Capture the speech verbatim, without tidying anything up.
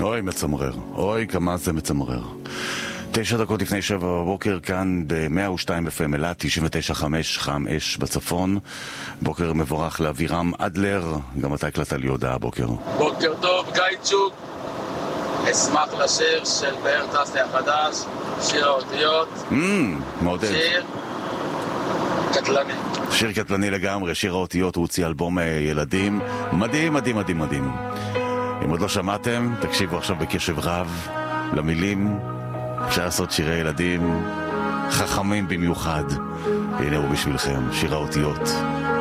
אוי, מצמרר. אוי, כמה זה מצמרר. תשע דקות לפני שבע בבוקר, כאן ב-מאה ושתיים אף אם אילת, תשעים ותשע חמש חם אש בצפון. בוקר מבורך לאבירם אדלר, גם אתה הקלטת לי הודעה הבוקר. בוקר טוב, גיא צ'וק. אשמח לשיר של באר טסטי החדש, שיר האותיות. אממ, מעודד. שיר קטלני. שיר קטלני לגמרי, שיר האותיות, הוא הוציא אלבום ילדים. מדהים, מדהים, מדהים, מדהים. אם עוד לא שמעתם, תקשיבו עכשיו בקשב רב למילים. אפשר לעשות שירי ילדים חכמים במיוחד. הנה הוא בשבילכם, שיר האותיות.